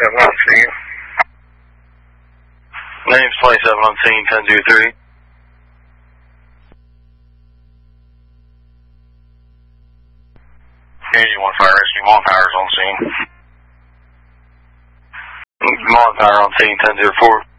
27 on scene. Name's 27 on scene, 10-3. Yeah, you want fire rescue, Mon Power's on scene. Mon Power on scene, 10-4.